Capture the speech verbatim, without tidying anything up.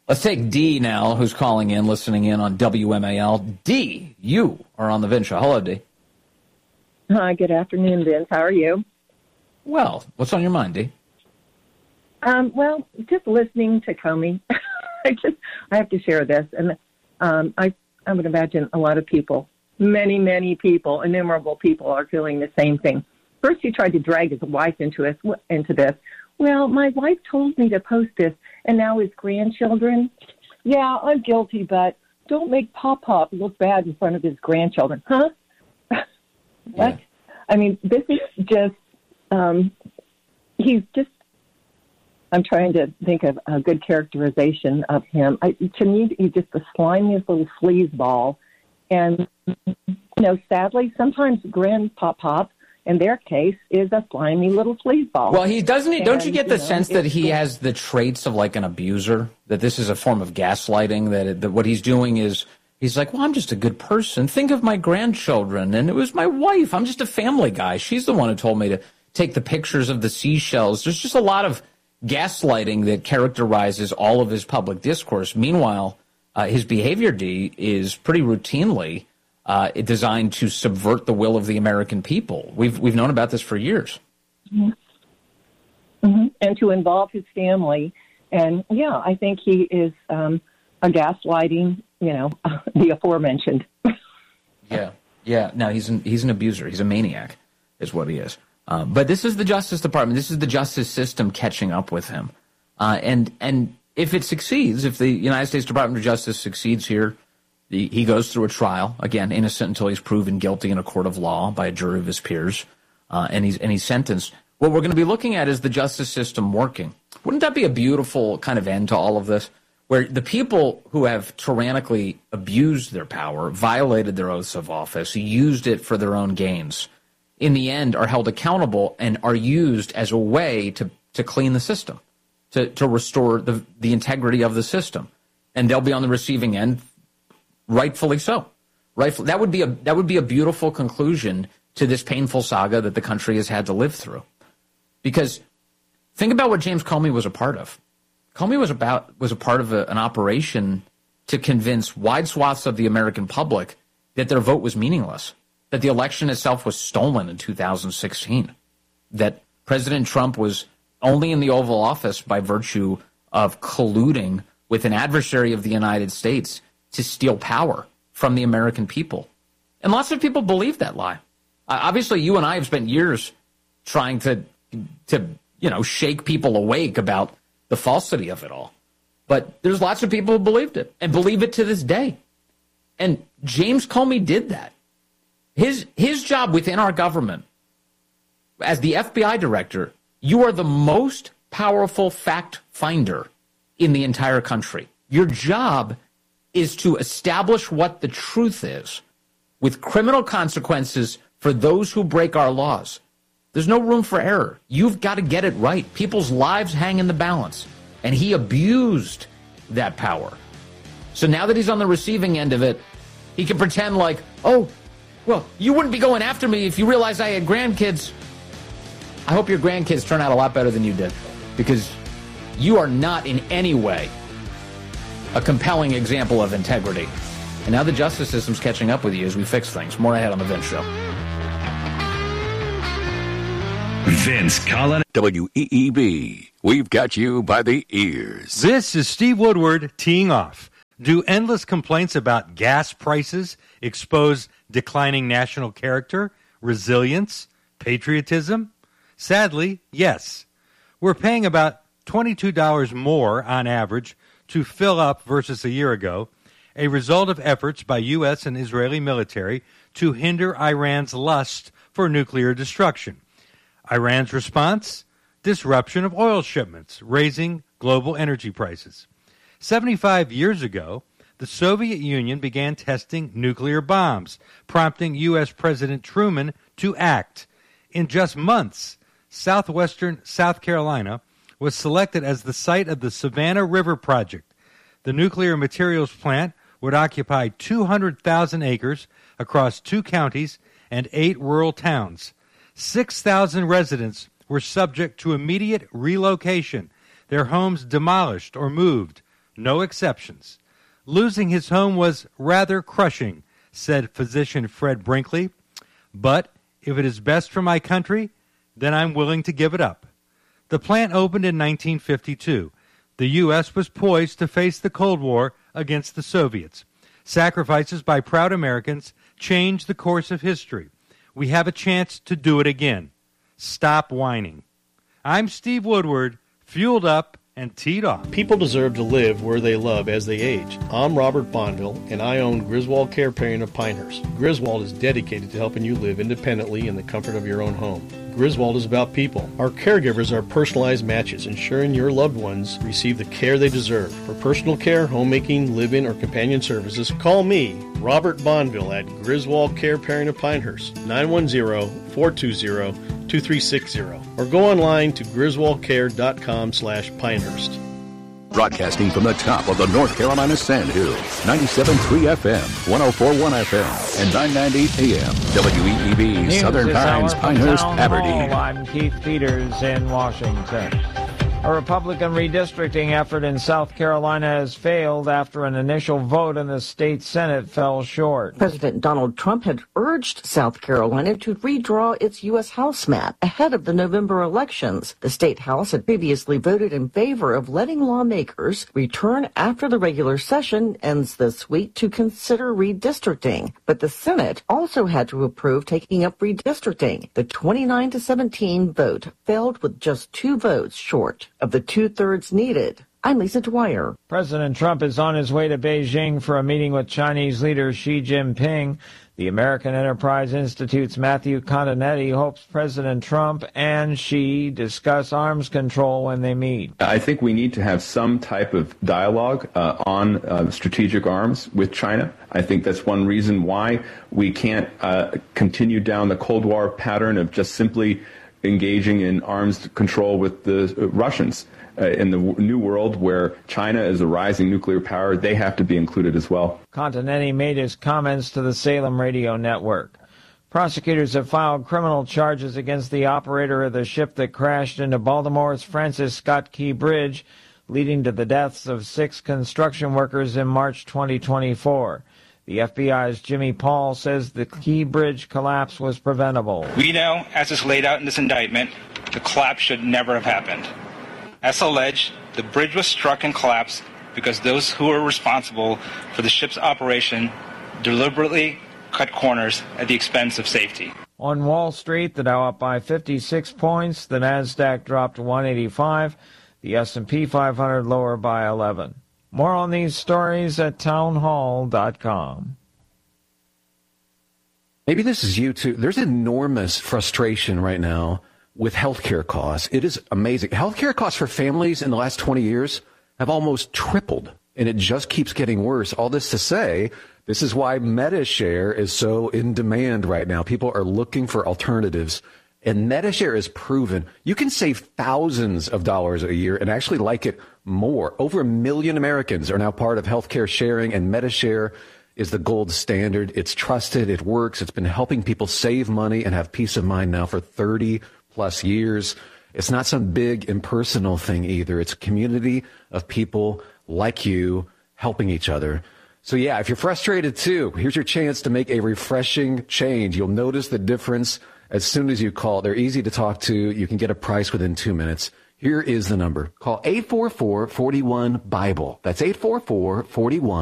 Let's take D now, who's calling in, listening in on W M A L. D, you are on the Vince Show. Hello, D. Hi, good afternoon, Vince. How are you? Well, what's on your mind, D? Um, well, just listening to Comey, I just I have to share this, and um, I I would imagine a lot of people, many many people, innumerable people, are feeling the same thing. First, he tried to drag his wife into us into this. Well, my wife told me to post this, and now his grandchildren. Yeah, I'm guilty, but don't make Pop Pop look bad in front of his grandchildren, huh? What? Yeah. I mean, this is just. Um, he's just. I'm trying to think of a good characterization of him. I, to me, he's just the slimiest little sleazeball. And, you know, sadly, sometimes Grandpa Pop, in their case, is a slimy little sleazeball. Well, he doesn't. He, don't you get the you know, sense that he has the traits of like an abuser? That this is a form of gaslighting? That, it, that what he's doing is he's like, well, I'm just a good person. Think of my grandchildren, and it was my wife. I'm just a family guy. She's the one who told me to take the pictures of the seashells. There's just a lot of gaslighting that characterizes all of his public discourse. Meanwhile, uh, his behavior, D, is pretty routinely uh, designed to subvert the will of the American people. We've we've known about this for years. Mm-hmm. Mm-hmm. And to involve his family. And, yeah, I think he is um, a gaslighting, you know, the aforementioned. yeah, yeah. No, he's an, he's an abuser. He's a maniac is what he is. Uh, but this is the Justice Department. This is the justice system catching up with him. Uh, and and if it succeeds, if the United States Department of Justice succeeds here, the, he goes through a trial, again, innocent until he's proven guilty in a court of law by a jury of his peers, uh, and he's and he's sentenced. What we're going to be looking at is the justice system working. Wouldn't that be a beautiful kind of end to all of this, where the people who have tyrannically abused their power, violated their oaths of office, used it for their own gains, in the end are held accountable and are used as a way to, to clean the system, to, to restore the, the integrity of the system. And they'll be on the receiving end, rightfully so. Rightfully, that would be a that would be a beautiful conclusion to this painful saga that the country has had to live through. Because think about what James Comey was a part of. Comey was about was a part of a, an operation to convince wide swaths of the American public that their vote was meaningless, that the election itself was stolen in two thousand sixteen, that President Trump was only in the Oval Office by virtue of colluding with an adversary of the United States to steal power from the American people. And lots of people believe that lie. Uh, obviously, you and I have spent years trying to, to, you know, shake people awake about the falsity of it all. But there's lots of people who believed it and believe it to this day. And James Comey did that. His his job within our government, as the F B I director, you are the most powerful fact finder in the entire country. Your job is to establish what the truth is with criminal consequences for those who break our laws. There's no room for error. You've got to get it right. People's lives hang in the balance. And he abused that power. So now that he's on the receiving end of it, he can pretend like, oh, well, you wouldn't be going after me if you realized I had grandkids. I hope your grandkids turn out a lot better than you did, because you are not in any way a compelling example of integrity. And now the justice system's catching up with you as we fix things. More ahead on The Vince Show. Vince Collin. W E E B. We've got you by the ears. This is Steve Woodward teeing off. Do endless complaints about gas prices expose declining national character, resilience, patriotism? Sadly, yes. We're paying about twenty-two dollars more on average to fill up versus a year ago, a result of efforts by U S and Israeli military to hinder Iran's lust for nuclear destruction. Iran's response? Disruption of oil shipments, raising global energy prices. seventy-five years ago, the Soviet Union began testing nuclear bombs, prompting U S President Truman to act. In just months, southwestern South Carolina was selected as the site of the Savannah River Project. The nuclear materials plant would occupy two hundred thousand acres across two counties and eight rural towns. six thousand residents were subject to immediate relocation, their homes demolished or moved. no exceptions. Losing his home was rather crushing, said physician Fred Brinkley. But if it is best for my country, then I'm willing to give it up. The plant opened in nineteen fifty-two. The U S was poised to face the Cold War against the Soviets. Sacrifices by proud Americans changed the course of history. We have a chance to do it again. Stop whining. I'm Steve Woodward, fueled up and teed off. People deserve to live where they love as they age. I'm Robert Bonneville, and I own Griswold Care Parenting of Pinehurst. Griswold is dedicated to helping you live independently in the comfort of your own home. Griswold is about people. Our caregivers are personalized matches, ensuring your loved ones receive the care they deserve. For personal care, homemaking, live-in, or companion services, call me, Robert Bonneville, at Griswold Care Parenting of Pinehurst, nine one zero, four two zero, two three six zero, or go online to griswold care dot com slash Pinehurst. Broadcasting from the top of the North Carolina Sand Hills, ninety-seven point three F M, one oh four point one F M, and nine ninety A M, W E E B, News Southern Pines, Pinehurst, Aberdeen. I'm Keith Peters in Washington. A Republican redistricting effort in South Carolina has failed after an initial vote in the state Senate fell short. President Donald Trump had urged South Carolina to redraw its U S House map ahead of the November elections. The state House had previously voted in favor of letting lawmakers return after the regular session ends this week to consider redistricting. But the Senate also had to approve taking up redistricting. The twenty-nine to seventeen vote failed with just two votes short of the two-thirds needed. I'm Lisa Dwyer. President Trump is on his way to Beijing for a meeting with Chinese leader Xi Jinping. The American Enterprise Institute's Matthew Continetti hopes President Trump and Xi discuss arms control when they meet. I think we need to have some type of dialogue uh, on uh, strategic arms with China. I think that's one reason why we can't uh, continue down the Cold War pattern of just simply engaging in arms control with the Russians. Uh, in the w- new world where China is a rising nuclear power, they have to be included as well. Continetti made his comments to the Salem radio network. Prosecutors have filed criminal charges against the operator of the ship that crashed into Baltimore's Francis Scott Key Bridge, leading to the deaths of six construction workers in March twenty twenty-four. The F B I's Jimmy Paul says the Key Bridge collapse was preventable. We know, as is laid out in this indictment, the collapse should never have happened. As alleged, the bridge was struck and collapsed because those who were responsible for the ship's operation deliberately cut corners at the expense of safety. On Wall Street, the Dow up by fifty-six points, the Nasdaq dropped to one eighty-five, the S and P five hundred lower by eleven. More on these stories at townhall dot com. Maybe this is you too. There's enormous frustration right now with healthcare costs. It is amazing. Healthcare costs for families in the last twenty years have almost tripled, and it just keeps getting worse. All this to say, this is why MediShare is so in demand right now. People are looking for alternatives, and MediShare is proven. You can save thousands of dollars a year and actually like it more. Over a million Americans are now part of healthcare sharing, and MediShare is the gold standard. It's trusted. It works. It's been helping people save money and have peace of mind now for thirty plus years. It's not some big impersonal thing either. It's a community of people like you helping each other. So yeah, if you're frustrated too, here's your chance to make a refreshing change. You'll notice the difference as soon as you call. They're easy to talk to. You can get a price within two minutes. Here is the number. Call eight four four, four one, BIBLE. That's eight four four, four one.